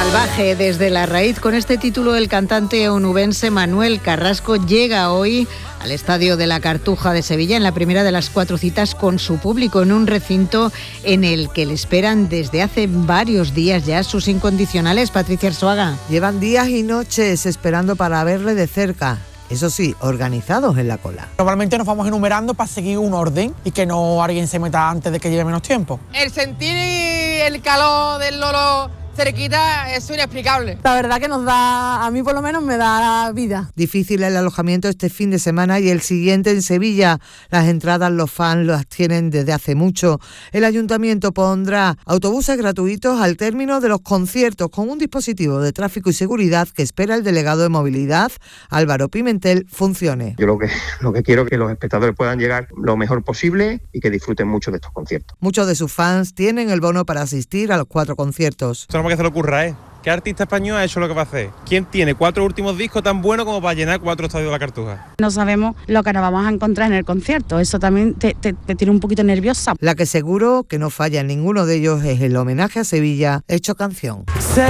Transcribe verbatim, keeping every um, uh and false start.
Salvaje desde la raíz. Con este título, el cantante onubense Manuel Carrasco llega hoy al Estadio de la Cartuja de Sevilla en la primera de las cuatro citas con su público, en un recinto en el que le esperan desde hace varios días ya sus incondicionales. Patricia Arzuaga. Llevan días y noches esperando para verle de cerca. Eso sí, organizados en la cola. Normalmente nos vamos enumerando para seguir un orden y que no alguien se meta antes de que lleve menos tiempo. El sentir el calor del loro cerquita es inexplicable. La verdad que nos da, a mí por lo menos me da vida. Difícil el alojamiento este fin de semana y el siguiente en Sevilla. Las entradas los fans las tienen desde hace mucho. El ayuntamiento pondrá autobuses gratuitos al término de los conciertos con un dispositivo de tráfico y seguridad que espera el delegado de movilidad, Álvaro Pimentel, funcione. Yo lo que, lo que quiero es que los espectadores puedan llegar lo mejor posible y que disfruten mucho de estos conciertos. Muchos de sus fans tienen el bono para asistir a los cuatro conciertos. Que se le ocurra, ¿eh? ¿Qué artista español ha hecho lo que va a hacer? ¿Quién tiene cuatro últimos discos tan buenos como para llenar cuatro estadios de la Cartuja? No sabemos lo que nos vamos a encontrar en el concierto, eso también te, te, te tiene un poquito nerviosa. La que seguro que no falla en ninguno de ellos es el homenaje a Sevilla hecho canción.